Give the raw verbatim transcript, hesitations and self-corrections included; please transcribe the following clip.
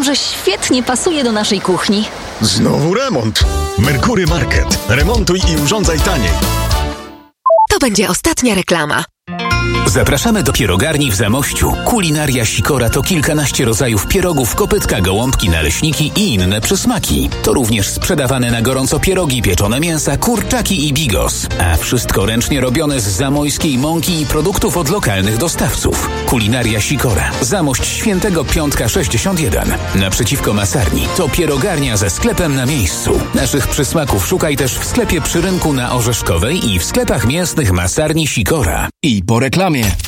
że świetnie pasuje do naszej kuchni. Znowu remont. Merkury Market. Remontuj i urządzaj taniej. To będzie ostatnia reklama. Zapraszamy do pierogarni w Zamościu. Kulinaria Sikora to kilkanaście rodzajów pierogów, kopytka, gołąbki, naleśniki i inne przysmaki. To również sprzedawane na gorąco pierogi, pieczone mięsa, kurczaki i bigos. A wszystko ręcznie robione z zamojskiej mąki i produktów od lokalnych dostawców. Kulinaria Sikora. Zamość Świętego Piątka sześćdziesiąt jeden. Naprzeciwko masarni. To pierogarnia ze sklepem na miejscu. Naszych przysmaków szukaj też w sklepie przy rynku na Orzeszkowej i w sklepach mięsnych masarni Sikora. I po reklamie.